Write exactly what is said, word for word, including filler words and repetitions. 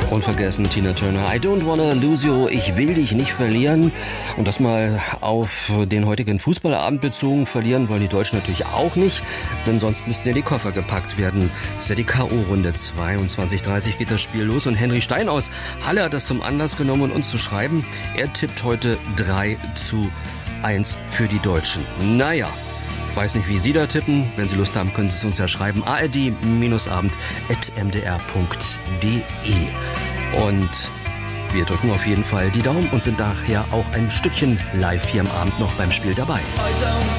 Unvergessen Tina Turner, I don't wanna lose you, ich will dich nicht verlieren. Und das mal auf den heutigen Fußballabend bezogen, verlieren wollen die Deutschen natürlich auch nicht, denn sonst müssten ja die Koffer gepackt werden. Das ist ja die K O-Runde, zweiundzwanzig Uhr dreißig geht das Spiel los und Henry Stein aus Halle hat das zum Anlass genommen, uns zu schreiben. Er tippt heute drei zu eins für die Deutschen. Naja. Ich weiß nicht, wie Sie da tippen. Wenn Sie Lust haben, können Sie es uns ja schreiben. a r d abend at m d r punkt d e. Und wir drücken auf jeden Fall die Daumen und sind nachher auch ein Stückchen live hier am Abend noch beim Spiel dabei.